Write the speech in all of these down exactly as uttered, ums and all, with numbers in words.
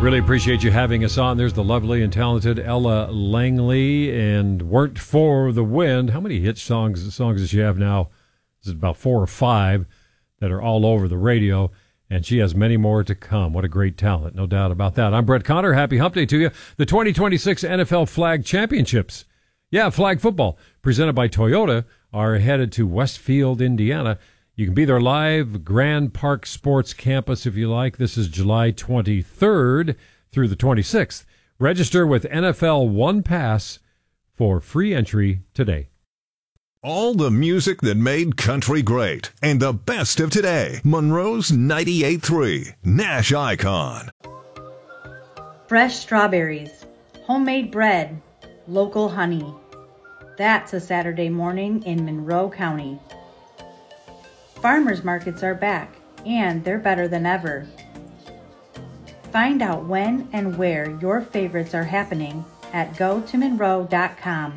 Really appreciate you having us on. There's the lovely and talented Ella Langley, and Weren't For the Wind. How many hit songs songs does she have now? This is about four or five that are all over the radio, and she has many more to come. What a great talent, no doubt about that. I'm Brett Connor. Happy Hump Day to you. The twenty twenty-six N F L Flag Championships, yeah, flag football, presented by Toyota, are headed to Westfield, Indiana. You can be there live, Grand Park Sports Campus, if you like. This is July twenty-third through the twenty-sixth. Register with N F L One Pass for free entry today. All the music that made country great and the best of today. Monroe's ninety-eight point three, Nash Icon. Fresh strawberries, homemade bread, local honey. That's a Saturday morning in Monroe County. Farmers markets are back, and they're better than ever. Find out when and where your favorites are happening at go to monroe dot com.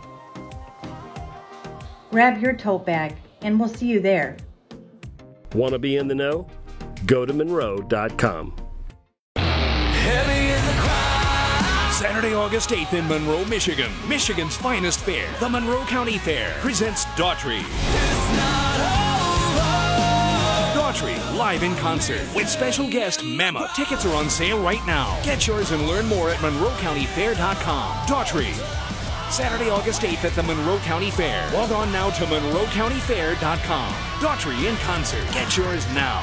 Grab your tote bag, and we'll see you there. Want to be in the know? go to monroe dot com. Heavy in the crowd. Saturday, August eighth in Monroe, Michigan. Michigan's finest fair, the Monroe County Fair, presents Daughtry. Daughtry, live in concert with special guest Mama. Tickets are on sale right now. Get yours and learn more at monroe county fair dot com. Daughtry, Saturday, August eighth at the Monroe County Fair. Log on now to monroe county fair dot com. Daughtry in concert. Get yours now.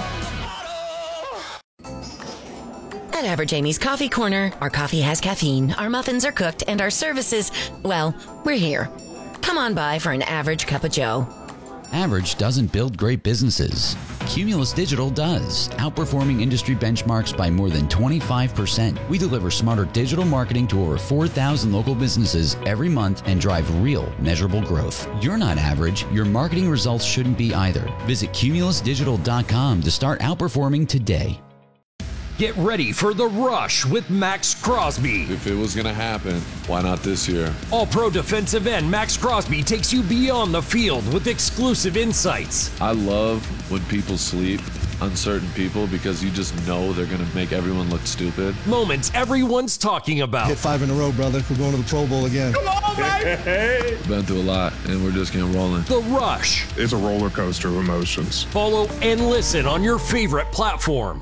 At Average Amy's Coffee Corner, our coffee has caffeine, our muffins are cooked, and our services, well, we're here. Come on by for an average cup of joe. Average doesn't build great businesses. Cumulus Digital does, outperforming industry benchmarks by more than twenty-five percent. We deliver smarter digital marketing to over four thousand local businesses every month and drive real, measurable growth. You're not average. Your marketing results shouldn't be either. Visit cumulus digital dot com to start outperforming today. Get ready for the rush with Max Crosby. If it was going to happen, why not this year? All-pro defensive end Max Crosby takes you beyond the field with exclusive insights. I love when people sleep on certain people because you just know they're going to make everyone look stupid. Moments everyone's talking about. Hit five in a row, brother. We're going to the Pro Bowl again. Come on, baby! We've been through a lot, and we're just getting rolling. The Rush. It's a roller coaster of emotions. Follow and listen on your favorite platform.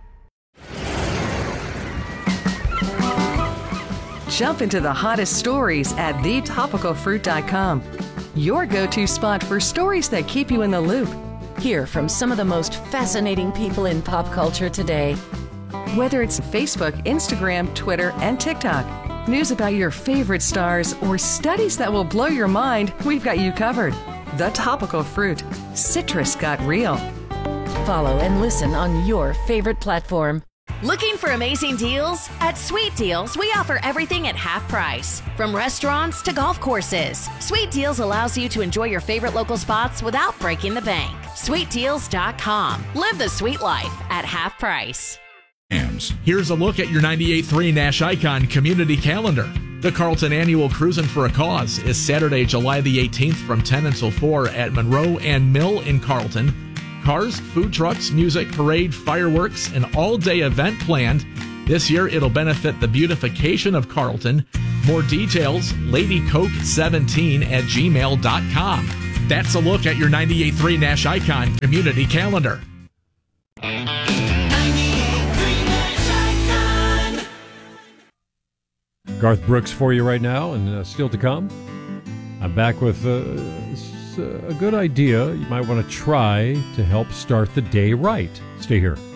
Jump into the hottest stories at the topical fruit dot com. Your go-to spot for stories that keep you in the loop. Hear from some of the most fascinating people in pop culture today. Whether it's Facebook, Instagram, Twitter, and TikTok, news about your favorite stars, or studies that will blow your mind, we've got you covered. The Topical Fruit. Citrus got real. Follow and listen on your favorite platform. Looking for amazing deals? At Sweet Deals, we offer everything at half price. From restaurants to golf courses, Sweet Deals allows you to enjoy your favorite local spots without breaking the bank. sweet deals dot com. Live the sweet life at half price. Here's a look at your ninety-eight point three Nash Icon community calendar. The Carlton Annual Cruisin' for a Cause is Saturday, July the eighteenth from ten until four at Monroe and Mill in Carlton. Cars, food trucks, music, parade, fireworks, an all-day event planned. This year, it'll benefit the beautification of Carlton. More details, lady coke seventeen at gmail dot com. That's a look at your ninety-eight point three Nash Icon community calendar. Garth Brooks for you right now, and uh, still to come. I'm back with uh, a good idea you might want to try to help start the day right. Stay here.